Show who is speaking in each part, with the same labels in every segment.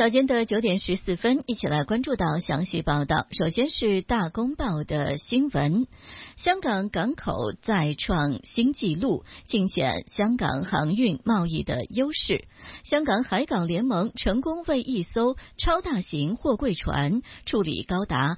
Speaker 1: 早间的9点14分，一起来关注到详细报道。首先是大公报的新闻，香港港口再创新纪录，尽显香港航运贸易的优势。香港海港联盟成功为一艘超大型货柜船处理高达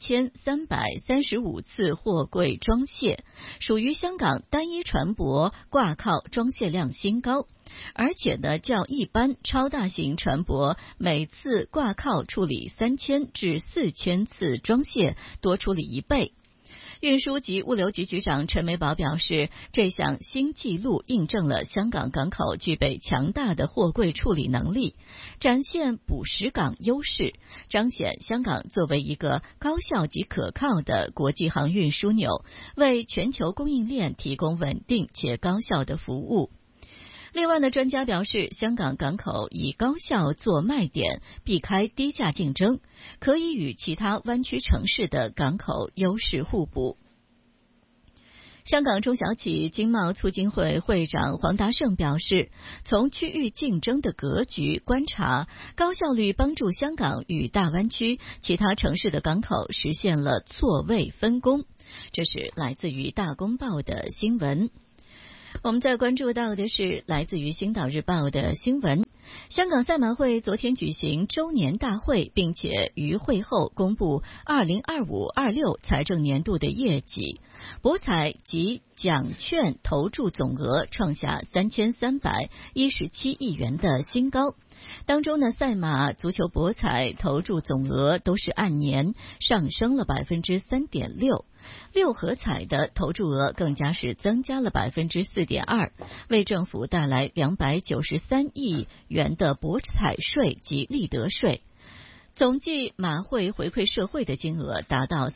Speaker 1: 8335次货柜装卸，属于香港单一船舶挂靠装卸量新高。而且呢，较一般超大型船舶每次挂靠处理3000至4000次装卸多出了1倍。运输及物流局局长陈美宝表示，这项新纪录印证了香港港口具备强大的货柜处理能力，展现捕食港优势，彰显香港作为一个高效及可靠的国际航运枢纽，为全球供应链提供稳定且高效的服务。另外呢，专家表示，香港港口以高效做卖点，避开低价竞争，可以与其他湾区城市的港口优势互补。香港中小企经贸促进会会长黄达胜表示，从区域竞争的格局观察，高效率帮助香港与大湾区其他城市的港口实现了错位分工。这是来自于大公报的新闻。我们再关注到的是来自于《星岛日报》的新闻。香港赛马会昨天举行周年大会，并且于会后公布2025-26财政年度的业绩，博彩及奖券投注总额创下3317亿元的新高。当中呢，赛马、足球博彩投注总额都是按年上升了 3.6%， 六合彩的投注额更加是增加了 4.2%， 为政府带来293亿元的博彩税及利得税。总计马会回馈社会的金额达到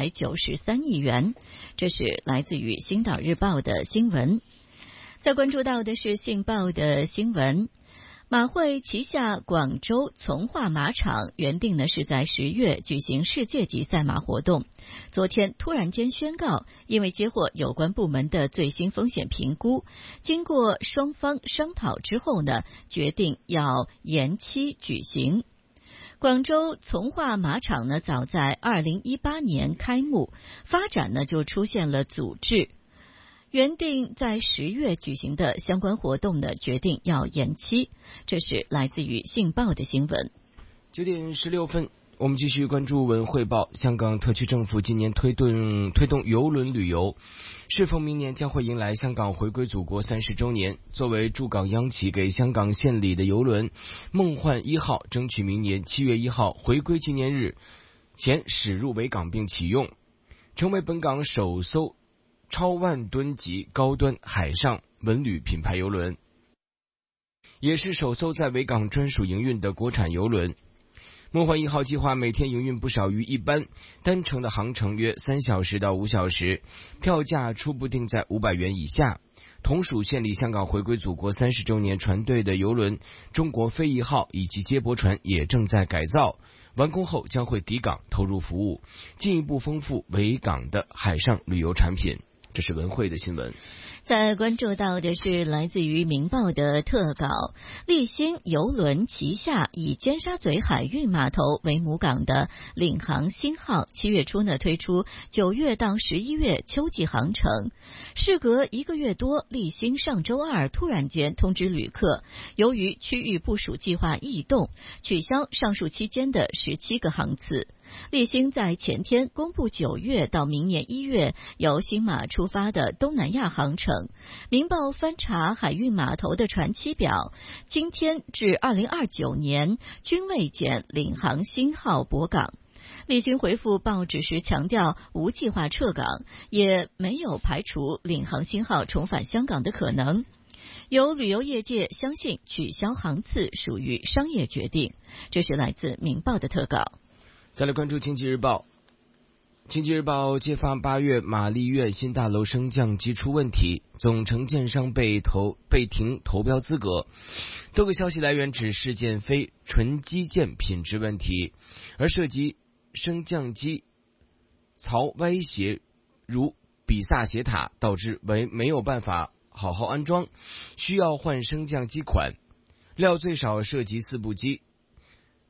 Speaker 1: 393亿元，这是来自于《星岛日报》的新闻。再关注到的是《信报》的新闻。马会旗下广州从化马场原定呢是在10月举行世界级赛马活动，昨天突然间宣告，因为接获有关部门的最新风险评估，经过双方商讨之后呢，决定要延期举行。广州从化马场呢，早在2018年开幕，发展呢就出现了阻滞。原定在10月举行的相关活动呢，决定要延期。这是来自于《信报》的新闻。
Speaker 2: 9点16分，我们继续关注文汇报。香港特区政府今年推动邮轮旅游，适逢明年将会迎来香港回归祖国30周年。作为驻港央企，给香港献礼的邮轮梦幻1号，争取明年7月1号回归纪念日前驶入维港并启用，成为本港首艘超万吨级高端海上文旅品牌邮轮，也是首艘在维港专属营运的国产邮轮。梦幻1号计划每天营运不少于一般单程的航程约3小时到5小时，票价初步定在500元以下。同属献礼香港回归祖国30周年船队的邮轮中国飞1号以及接驳船也正在改造，完工后将会抵港投入服务，进一步丰富维港的海上旅游产品。这是文汇的新闻。
Speaker 1: 再关注到的是来自于《明报》的特稿，立新邮轮旗下以尖沙咀海运码头为母港的领航新号7月初呢推出9月到11月秋季航程。事隔1个月多，立新上周二突然间通知旅客，由于区域部署计划异动，取消上述期间的17个航次。立新在前天公布9月到明年1月由新马出发的东南亚航程。明报翻查海运码头的船期表，今天至2029年均未见领航新号泊港。立新回复报纸时强调，无计划撤港，也没有排除领航新号重返香港的可能。有旅游业界相信取消航次属于商业决定。这是来自明报的特稿。
Speaker 2: 再来关注经济日报。经济日报揭发8月玛丽苑新大楼升降机出问题，总承建商被停投标资格。多个消息来源指事件非纯基建品质问题，而涉及升降机槽歪斜如比萨斜塔，导致没有办法好好安装，需要换升降机款。料最少涉及4部机，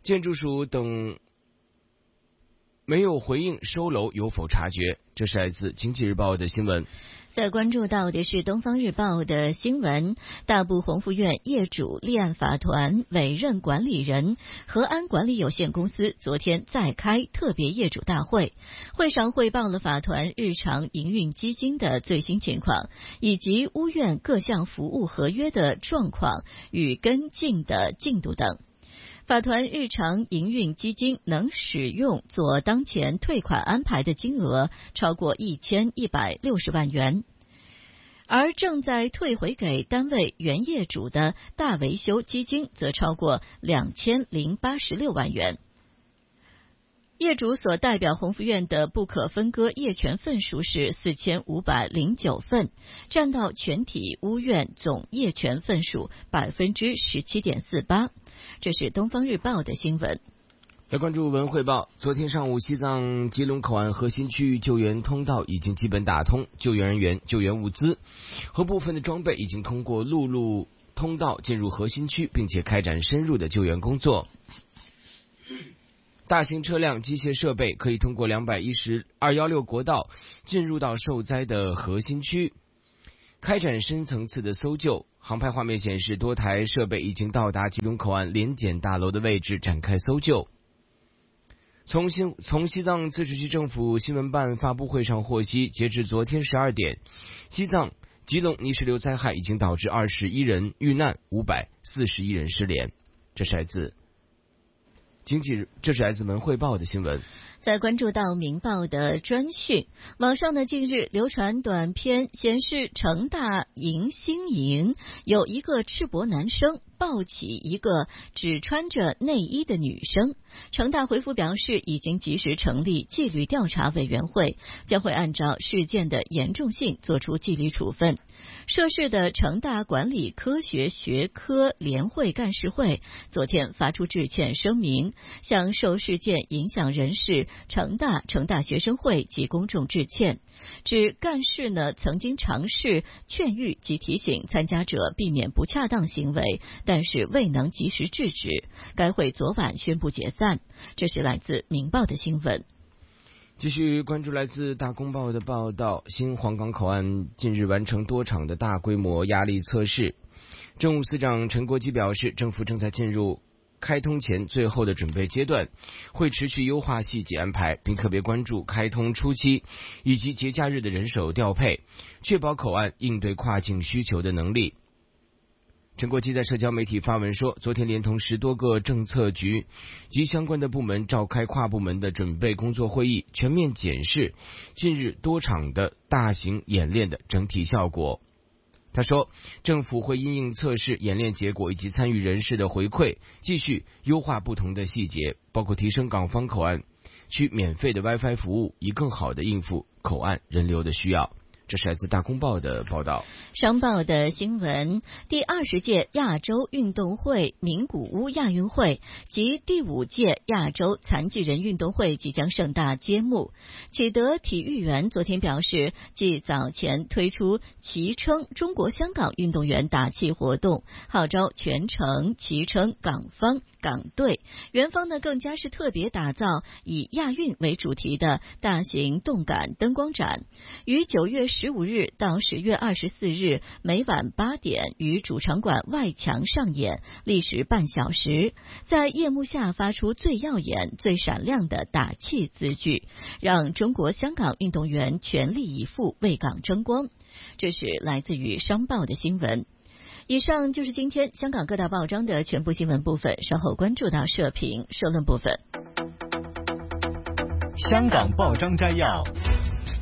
Speaker 2: 建筑署等没有回应收楼有否察觉。这是来自经济日报的新闻。
Speaker 1: 再关注到的是东方日报的新闻，大埔鸿福苑业主立案法团委任管理人和安管理有限公司昨天再开特别业主大会，会上汇报了法团日常营运基金的最新情况，以及屋苑各项服务合约的状况与跟进的进度等。法团日常营运基金能使用做当前退款安排的金额超过1160万元，而正在退回给单位原业主的大维修基金则超过2086万元。业主所代表鸿福苑的不可分割业权份数是4509份，占到全体屋苑总业权份数 17.48%。这是东方日报的新闻。
Speaker 2: 来关注文汇报。昨天上午，西藏吉隆口岸核心区域救援通道已经基本打通，救援人员、救援物资和部分的装备已经通过陆路通道进入核心区，并且开展深入的救援工作。大型车辆、机械设备可以通过216国道进入到受灾的核心区，开展深层次的搜救。航拍画面显示，多台设备已经到达吉隆口岸联检大楼的位置展开搜救。从西藏自治区政府新闻办发布会上获悉，截至昨天12点，西藏吉隆泥石流灾害已经导致21人遇难，541人失联。这是来自文汇报的新闻。
Speaker 1: 再关注到明报的专讯，网上呢近日流传短片显示，成大迎新营有一个赤膊男生抱起一个只穿着内衣的女生。成大回复表示，已经及时成立纪律调查委员会，将会按照事件的严重性作出纪律处分。涉事的成大管理科学学科联会干事会昨天发出致歉声明，向受事件影响人士成大学生会及公众致歉，指干事呢曾经尝试劝喻及提醒参加者避免不恰当行为，但是未能及时制止。该会昨晚宣布解散。这是来自明报的新闻。
Speaker 2: 继续关注来自大公报的报道，新皇岗口岸近日完成多场的大规模压力测试。政务司长陈国基表示，政府正在进入开通前最后的准备阶段，会持续优化细节安排，并特别关注开通初期以及节假日的人手调配，确保口岸应对跨境需求的能力。陈国基在社交媒体发文说，昨天连同10多个政策局及相关的部门召开跨部门的准备工作会议，全面检视近日多场的大型演练的整体效果。他说，政府会因应测试演练结果以及参与人士的回馈，继续优化不同的细节，包括提升港方口岸区免费的 WiFi 服务，以更好地应付口岸人流的需要。这是来自大公报的报道。
Speaker 1: 商报的新闻，第20届亚洲运动会名古屋亚运会及第5届亚洲残疾人运动会即将盛大揭幕。启德体育园昨天表示，继早前推出旗称中国香港运动员打气活动，号召全程旗称港方港队，园方呢更加是特别打造以亚运为主题的大型动感灯光展，于9月15日到10月24日每晚8点于主场馆外墙上演，历时半小时，在夜幕下发出最耀眼、最闪亮的打气字句，让中国香港运动员全力以赴为港争光。这是来自于商报的新闻。以上就是今天香港各大报章的全部新闻部分，稍后关注到社评、社论部分。
Speaker 3: 香港报章摘要，